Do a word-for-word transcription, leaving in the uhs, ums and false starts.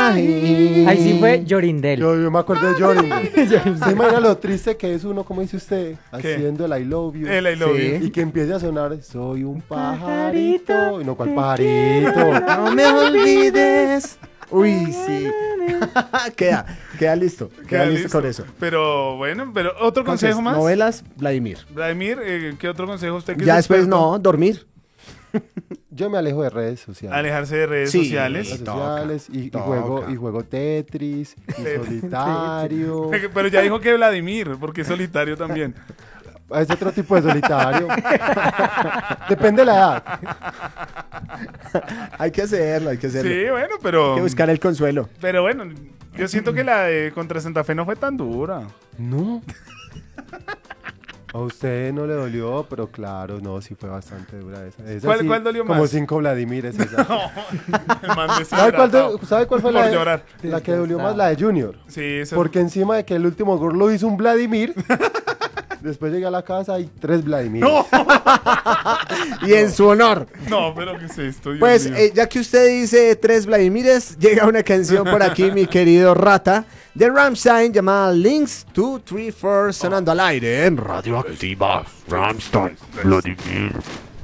Ahí sí fue Jorindel. Yo, yo me acuerdo de Jorindel. ¿Se imagina lo triste que es uno, como dice usted, ¿Qué? haciendo el I love you? El I love Sí. you. Y que empiece a sonar, soy un pajarito. Y no, ¿cuál pajarito? No me olvides. Uy, sí. queda, queda listo. Queda, Queda listo, listo. con eso. Pero bueno, pero otro Entonces, consejo más. Novelas, Vladimir. Vladimir, eh, ¿qué otro consejo usted que Ya es después experto? no, dormir. Yo me alejo de redes sociales. Alejarse de redes Sí. sociales. Redes Toca, sociales y, y toca. juego, y juego Tetris, y solitario. Pero ya dijo que Vladimir, porque es solitario también. Es otro tipo de solitario. Depende de la edad. Hay que hacerlo, hay que hacerlo. Sí, bueno, pero. Hay que buscar el consuelo. Pero bueno, yo siento que la de contra Santa Fe no fue tan dura. No. A usted no le dolió, pero claro, no, sí fue bastante dura esa. Esa ¿Cuál- sí, cuál dolió Como más? cinco Vladimirs. Esa. El man ¿Sabe, cuál deshidratado. do- ¿Sabe cuál fue Por la, de- llorar. la que dolió más? La de Junior. Sí, eso. Porque encima de que el último gol lo hizo un Vladimir, después llegué a la casa y tres Vladimir. Y en su honor. No, pero ¿qué es esto? Dios Pues, mío. eh, ya que usted dice tres Vladimires, llega una canción por aquí, mi querido Rata, de Rammstein llamada Links dos, tres, cuatro, sonando al aire en Radioactiva Rammstein. Vladimir.